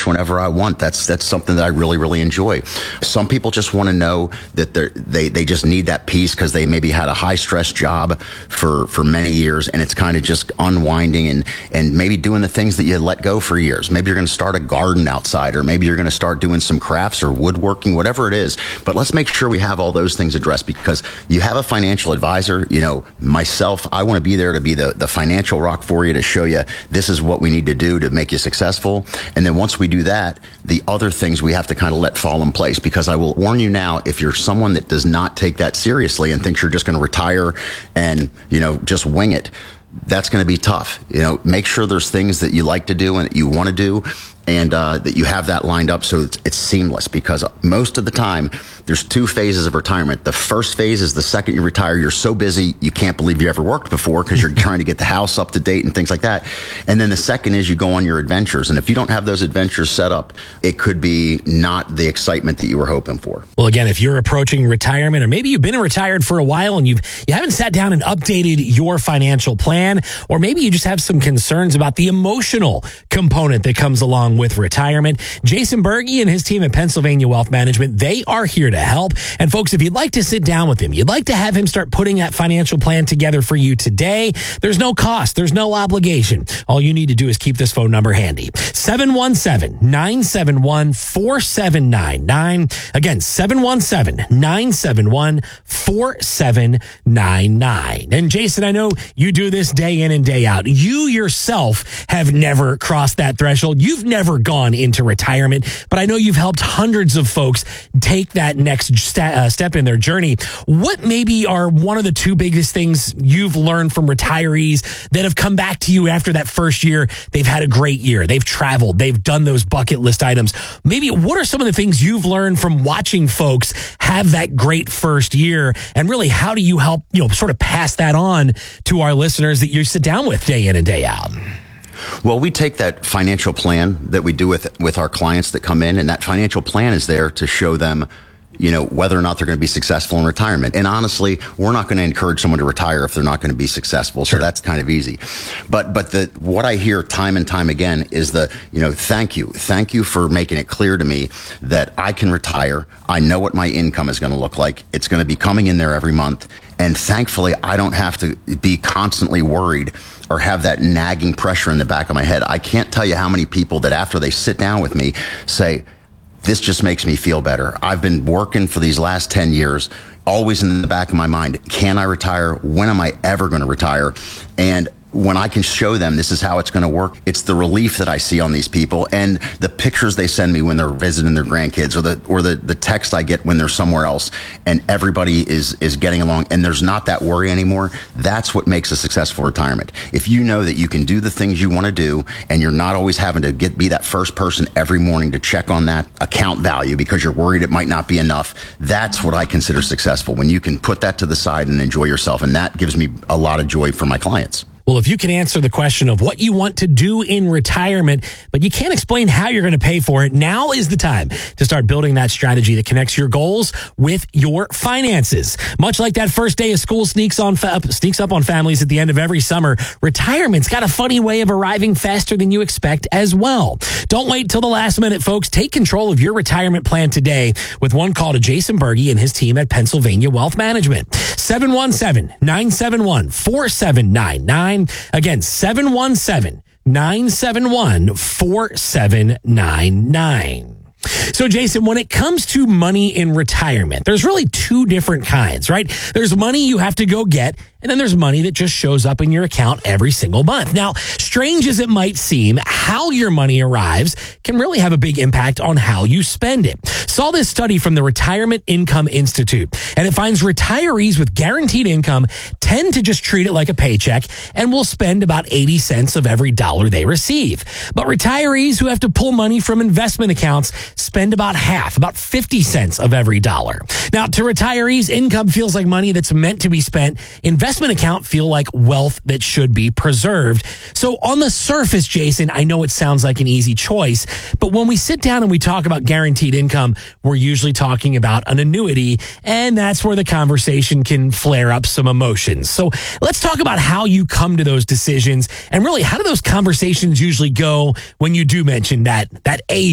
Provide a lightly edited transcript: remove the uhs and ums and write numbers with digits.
fish whenever I want. That's something that I really, really enjoy. Some people just want to know that they just need that peace because they maybe had a high stress job for many years, and it's kind of just unwinding and maybe doing the things that you let go for years. Maybe you're going to start a garden outside, or maybe you're going to start doing some crafts or woodworking, whatever it is. But let's make sure we have all those things addressed, because you have a financial advisor. Myself, I want to be there to be the financial rock for you, to show you this is what we need to do to make you successful. And then once we do that, the other things we have to kind of let fall in place, because I will warn you now, if you're someone that does not take that seriously and thinks you're just going to retire and, just wing it, that's going to be tough. Make sure there's things that you like to do and that you want to do, and that you have that lined up so it's seamless, because most of the time there's two phases of retirement. The first phase is the second you retire. You're so busy you can't believe you ever worked before, because you're trying to get the house up to date and things like that. And then the second is you go on your adventures, and if you don't have those adventures set up, it could be not the excitement that you were hoping for. Well, again, if you're approaching retirement, or maybe you've been retired for a while and you haven't sat down and updated your financial plan, or maybe you just have some concerns about the emotional component that comes along with retirement, Jason Berge and his team at Pennsylvania Wealth Management, they are here to help. And folks, if you'd like to sit down with him, you'd like to have him start putting that financial plan together for you today, there's no cost, there's no obligation. All you need to do is keep this phone number handy. 717-971-4799. Again, 717-971-4799. And Jason, I know you do this day in and day out. You yourself have never crossed that threshold. You've never gone into retirement, but I know you've helped hundreds of folks take that next step in their journey. What maybe are one of the two biggest things you've learned from retirees that have come back to you after that first year? They've had a great year. They've traveled. They've done those bucket list items. Maybe what are some of the things you've learned from watching folks have that great first year? And really, how do you help, sort of pass that on to our listeners that you sit down with day in and day out? Well, we take that financial plan that we do with our clients that come in, and that financial plan is there to show them, whether or not they're going to be successful in retirement. And honestly, we're not going to encourage someone to retire if they're not going to be successful. So that's kind of easy. But what I hear time and time again is thank you for making it clear to me that I can retire. I know what my income is going to look like. It's going to be coming in there every month. And thankfully, I don't have to be constantly worried or have that nagging pressure in the back of my head. I can't tell you how many people that after they sit down with me say, this just makes me feel better. I've been working for these last 10 years, always in the back of my mind, can I retire? When am I ever going to retire? And when I can show them this is how it's going to work, it's the relief that I see on these people, and the pictures they send me when they're visiting their grandkids, or the text I get when they're somewhere else, and everybody is getting along, and there's not that worry anymore. That's what makes a successful retirement. If you know that you can do the things you want to do, and you're not always having to be that first person every morning to check on that account value because you're worried it might not be enough, that's what I consider successful, when you can put that to the side and enjoy yourself. And that gives me a lot of joy for my clients. Well, if you can answer the question of what you want to do in retirement, but you can't explain how you're going to pay for it, now is the time to start building that strategy that connects your goals with your finances. Much like that first day of school sneaks up on families at the end of every summer, retirement's got a funny way of arriving faster than you expect as well. Don't wait till the last minute, folks. Take control of your retirement plan today with one call to Jason Berge and his team at Pennsylvania Wealth Management. 717-971-4799. Again, 717-971-4799. So, Jason, when it comes to money in retirement, there's really two different kinds, right? There's money you have to go get, and then there's money that just shows up in your account every single month. Now, strange as it might seem, how your money arrives can really have a big impact on how you spend it. Saw this study from the Retirement Income Institute, and it finds retirees with guaranteed income tend to just treat it like a paycheck and will spend about 80 cents of every dollar they receive. But retirees who have to pull money from investment accounts spend about half, about 50 cents of every dollar. Now, to retirees, income feels like money that's meant to be spent. Investment account feel like wealth that should be preserved. So on the surface, Jason, I know it sounds like an easy choice, but when we sit down and we talk about guaranteed income, we're usually talking about an annuity, and that's where the conversation can flare up some emotions. So let's talk about how you come to those decisions, and really, how do those conversations usually go when you do mention that A